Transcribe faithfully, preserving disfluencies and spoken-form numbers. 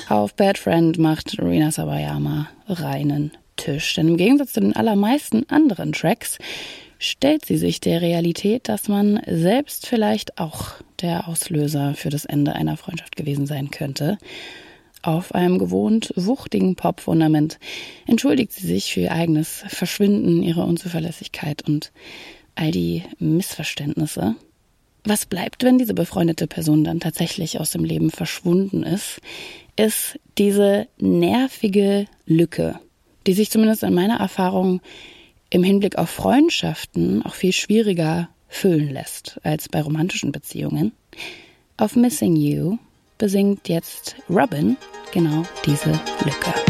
Auf Bad Friend macht Rina Sawayama reinen Tisch. Denn im Gegensatz zu den allermeisten anderen Tracks stellt sie sich der Realität, dass man selbst vielleicht auch der Auslöser für das Ende einer Freundschaft gewesen sein könnte. Auf einem gewohnt wuchtigen Pop-Fundament entschuldigt sie sich für ihr eigenes Verschwinden, ihre Unzuverlässigkeit und all die Missverständnisse. Was bleibt, wenn diese befreundete Person dann tatsächlich aus dem Leben verschwunden ist, ist diese nervige Lücke, die sich zumindest in meiner Erfahrung im Hinblick auf Freundschaften auch viel schwieriger füllen lässt als bei romantischen Beziehungen. Auf Missing You besingt jetzt Robyn genau diese Lücke.